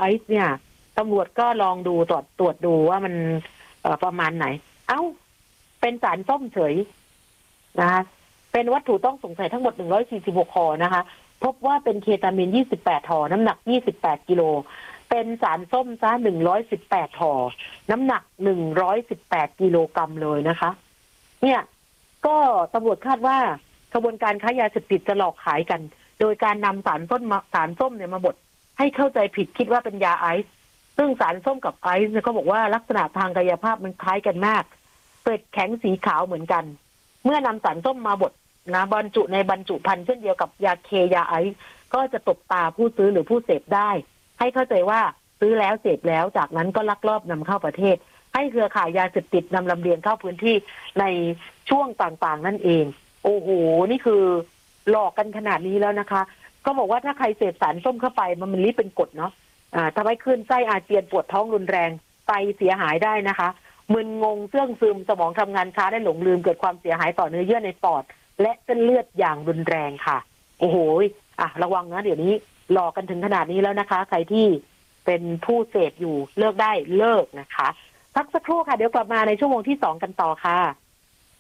ไอซ์เนี่ยตำรวจก็ลองดูตรวจดูว่ามันประมาณไหนเป็นสารส้มเฉยนะคะเป็นวัตถุต้องสงสัยทั้งหมด146 ห่อนะคะพบว่าเป็นเคตามีน28 ห่อน้ำหนัก28 กิโลเป็นสารส้มซะ118 ห่อน้ำหนัก118 กิโลกรัมเลยนะคะเนี่ยก็ตำรวจคาดว่ากระบวนการค้ายาเสพติดจะหลอกขายกันโดยการนำสารส้มเนี่ยมาบดให้เข้าใจผิดคิดว่าเป็นยาไอซ์ซึ่งสารส้มกับไอซ์เนี่ยเขาบอกว่าลักษณะทางกายภาพมันคล้ายกันมากเกล็ดแข็งสีขาวเหมือนกันเมื่อนำสารส้มมาบดนะบรรจุในบรรจุภัณฑ์เช่นเดียวกับยายาไอซ์ก็จะตบตาผู้ซื้อหรือผู้เสพได้ให้เข้าใจว่าซื้อแล้วเสพแล้วจากนั้นก็ลักลอบนำเข้าประเทศให้เครือข่ายยาเสพติดนำลำเลียงเข้าพื้นที่ในช่วงต่างๆนั่นเองโอ้โหนี่คือหลอกกันขนาดนี้แล้วนะคะก็บอกว่าถ้าใครเสพสารส้มเข้าไปมันฤทธิ์เป็นกรดเนาะทำให้คลื่นไส้อาเจียนปวดท้องรุนแรงไตเสียหายได้นะคะมึนงงเสื่องซึมสมองทำงานช้าได้หลงลืมเกิดความเสียหายต่อเนื้อเยื่อในปอดและเส้นเลือดอย่างรุนแรงค่ะโอ้โหระวังนะเดี๋ยวนี้หลอกกันถึงขนาดนี้แล้วนะคะใครที่เป็นผู้เสพอยู่เลิกได้เลิกนะคะพักสักครู่ค่ะเดี๋ยวกลับมาในชั่วโมงที่2กันต่อค่ะ